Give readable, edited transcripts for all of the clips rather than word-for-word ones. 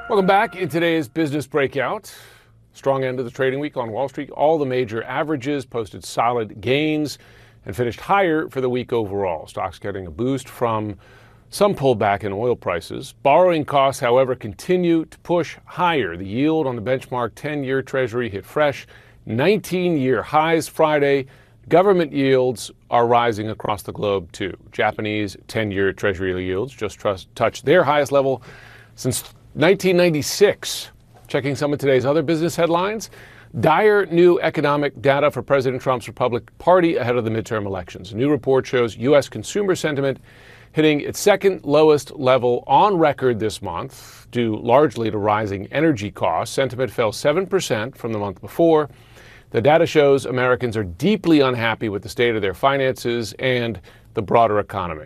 Welcome back. In today's business breakout, strong end of the trading week on Wall Street. All the major averages posted solid gains and finished higher for the week overall. Stocks getting a boost from some pullback in oil prices. Borrowing costs, however, continue to push higher. The yield on the benchmark 10-year Treasury hit fresh 19-year highs Friday. Government yields are rising across the globe, too. Japanese 10-year Treasury yields just touched their highest level since 1996. Checking some of today's other business headlines. Dire new economic data for President Trump's Republican Party ahead of the midterm elections. A new report shows U.S. consumer sentiment hitting its second lowest level on record this month, due largely to rising energy costs. Sentiment fell 7% from the month before. The data shows Americans are deeply unhappy with the state of their finances and the broader economy.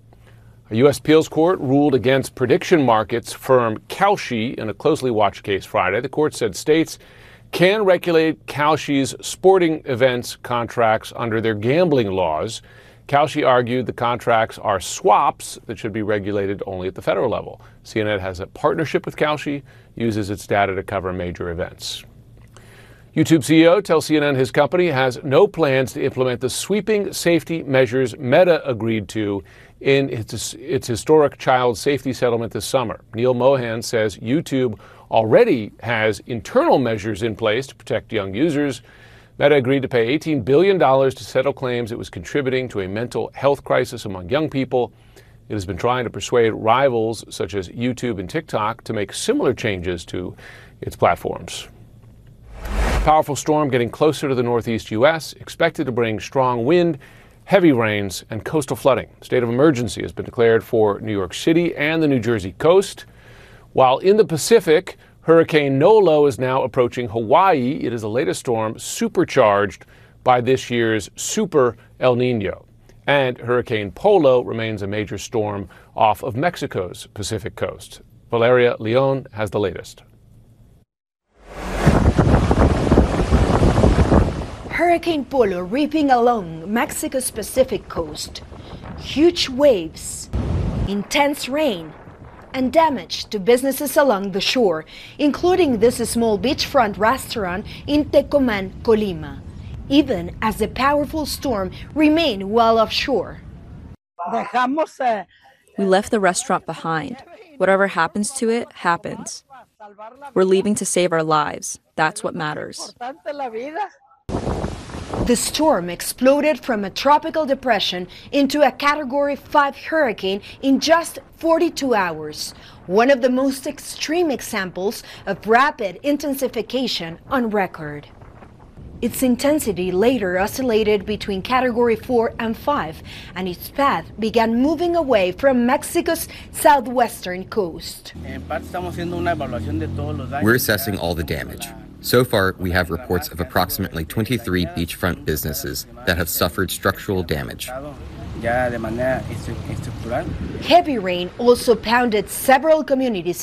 A U.S. appeals court ruled against prediction markets firm Kalshi in a closely watched case Friday. The court said states can regulate Kalshi's sporting events contracts under their gambling laws. Kalshi argued the contracts are swaps that should be regulated only at the federal level. CNN has a partnership with Kalshi, uses its data to cover major events. YouTube CEO tells CNN his company has no plans to implement the sweeping safety measures Meta agreed to in its historic child safety settlement this summer. Neil Mohan says YouTube already has internal measures in place to protect young users. Meta agreed to pay $18 billion to settle claims it was contributing to a mental health crisis among young people. It has been trying to persuade rivals such as YouTube and TikTok to make similar changes to its platforms. Powerful storm getting closer to the northeast U.S., expected to bring strong wind, heavy rains, and coastal flooding. State of emergency has been declared for New York City and the New Jersey coast. While in the Pacific, Hurricane Nolo is now approaching Hawaii. It is the latest storm supercharged by this year's Super El Nino. And Hurricane Polo remains a major storm off of Mexico's Pacific coast. Valeria Leon has the latest. Hurricane Polo ripping along Mexico's Pacific coast. Huge waves, intense rain, and damage to businesses along the shore, including this small beachfront restaurant in Tecomán, Colima, even as the powerful storm remained well offshore. We left the restaurant behind. Whatever happens to it, happens. We're leaving to save our lives. That's what matters. The storm exploded from a tropical depression into a Category 5 hurricane in just 42 hours, one of the most extreme examples of rapid intensification on record. Its intensity later oscillated between Category 4 and 5, and its path began moving away from Mexico's southwestern coast. We're assessing all the damage. So far, we have reports of approximately 23 beachfront businesses that have suffered structural damage. Heavy rain also pounded several communities